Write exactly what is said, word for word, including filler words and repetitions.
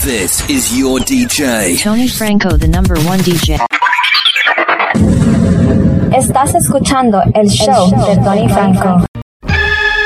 This is your D J, Tony Franco, the number one D J. Estás escuchando el show de Tony Franco.